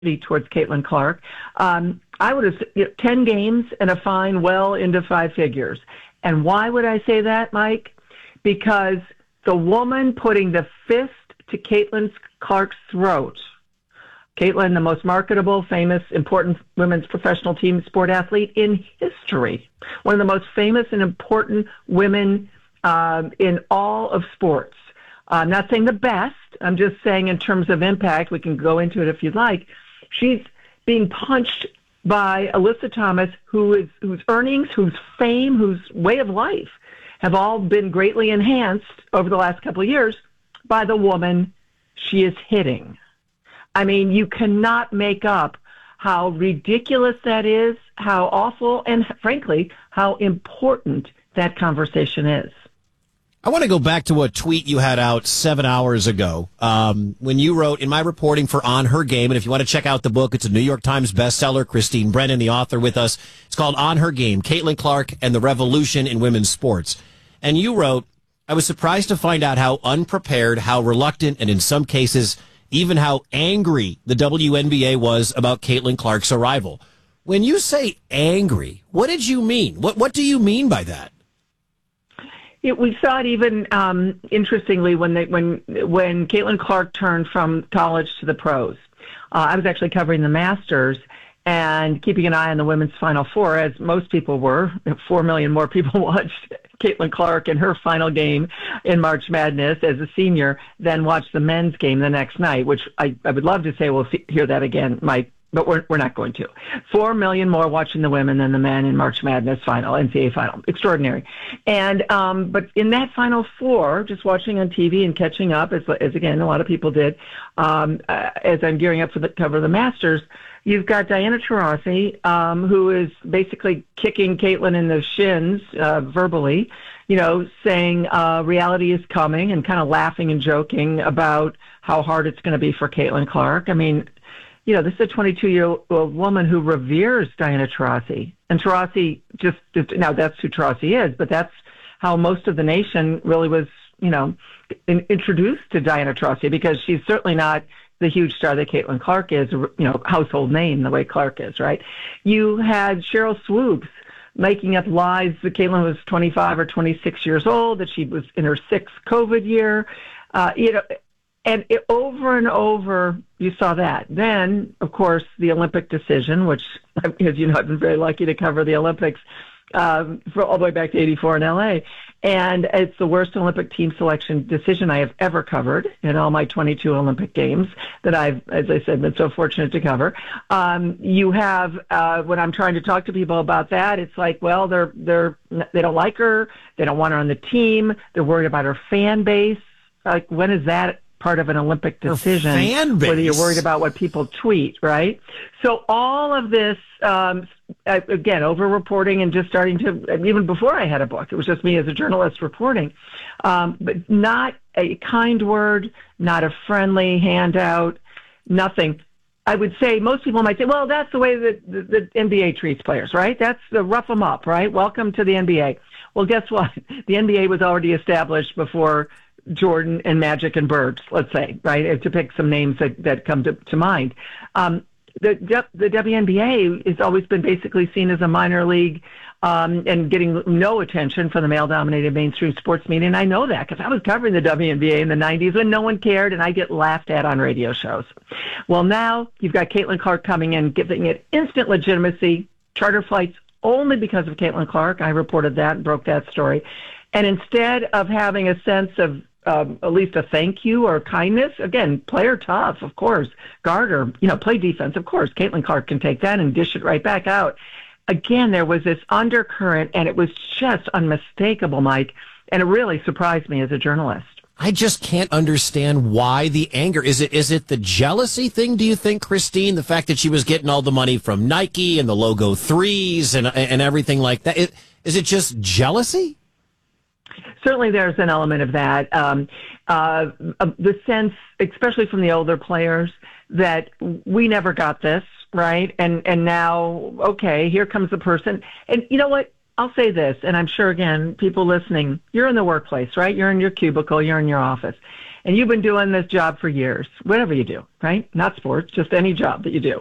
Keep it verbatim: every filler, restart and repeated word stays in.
towards Caitlin Clark. Um, I would have, you know, ten games and a fine well into five figures. And why would I say that, Mike? Because the woman putting the fist to Caitlin Clark's throat, Caitlin, the most marketable, famous, important women's professional team sport athlete in history, one of the most famous and important women um, in all of sports. I'm not saying the best. I'm just saying in terms of impact, we can go into it if you'd like. She's being punched by Alyssa Thomas, who is whose earnings, whose fame, whose way of life have all been greatly enhanced over the last couple of years by the woman she is hitting. I mean, you cannot make up how ridiculous that is, how awful, and frankly, how important that conversation is. I want to go back to a tweet you had out seven hours ago um, when you wrote, in my reporting for On Her Game, and if you want to check out the book, it's a New York Times bestseller. Christine Brennan, the author, with us. It's called On Her Game, Caitlin Clark and the Revolution in Women's Sports. And you wrote, I was surprised to find out how unprepared, how reluctant, and in some cases, even how angry the W N B A was about Caitlin Clark's arrival. When you say angry, what did you mean? What What do you mean by that? It, we saw it even um, interestingly when they, when when Caitlin Clark turned from college to the pros. Uh, I was actually covering the Masters and keeping an eye on the women's Final Four, as most people were. Four million more people watched Caitlin Clark in her final game in March Madness as a senior than watched the men's game the next night, which I, I would love to say we'll see, hear that again, Mike. But we're we're not going to. Four million more watching the women than the men in March Madness final, N C A A final. Extraordinary. And um, but in that Final Four, just watching on T V and catching up, as as again a lot of people did, um, uh, as I'm gearing up for the cover of the Masters, you've got Diana Taurasi, um, who is basically kicking Caitlin in the shins uh, verbally, you know, saying uh, reality is coming, and kind of laughing and joking about how hard it's going to be for Caitlin Clark. I mean, you know, this is a twenty-two-year-old woman who reveres Diana Taurasi. And Taurasi just, just, now that's who Taurasi is, but that's how most of the nation really was, you know, in, introduced to Diana Taurasi, because she's certainly not the huge star that Caitlin Clark is, you know, household name the way Clark is, right? You had Cheryl Swoops making up lies that Caitlin was twenty-five or twenty-six years old, that she was in her sixth COVID year, uh, you know, and it, over and over, you saw that. Then, of course, the Olympic decision, which, as you know, I've been very lucky to cover the Olympics um, for all the way back to eighty-four in L A. And it's the worst Olympic team selection decision I have ever covered in all my twenty-two Olympic games that I've, as I said, been so fortunate to cover. Um, you have, uh, when I'm trying to talk to people about that, it's like, well, they're, they're, they don't like her. They don't want her on the team. They're worried about her fan base. Like, when is that part of an Olympic decision, fan base, whether you're worried about what people tweet, right? So all of this, um, again, over-reporting and just starting to, even before I had a book, it was just me as a journalist reporting, um, but not a kind word, not a friendly handout, nothing. I would say most people might say, well, that's the way that the, the N B A treats players, right? That's the rough them up, right? Welcome to the N B A. Well, guess what? The N B A was already established before Jordan and Magic and Bird, let's say, right, to pick some names that, that come to, to mind. Um, the, the W N B A has always been basically seen as a minor league um, and getting no attention from the male-dominated mainstream sports media, and I know that because I was covering the W N B A in the nineties when no one cared, and I get laughed at on radio shows. Well, now you've got Caitlin Clark coming in, giving it instant legitimacy, charter flights only because of Caitlin Clark. I reported that and broke that story. And instead of having a sense of Um, at least a thank you or kindness. Again, play her tough, of course. Guard her, you know, play defense, of course. Caitlin Clark can take that and dish it right back out. Again, there was this undercurrent, and it was just unmistakable, Mike, and it really surprised me as a journalist. I just can't understand why the anger. Is it is it the jealousy thing, do you think, Christine? The fact that she was getting all the money from Nike and the logo threes and and everything like that. Is, is it just jealousy? Certainly there's an element of that. Um, uh, the sense, especially from the older players, that we never got this, right? And and now, okay, here comes the person. And you know what? I'll say this, and I'm sure, again, people listening, you're in the workplace, right? You're in your cubicle, you're in your office. and you've been doing this job for years, whatever you do, right? Not sports, just any job that you do.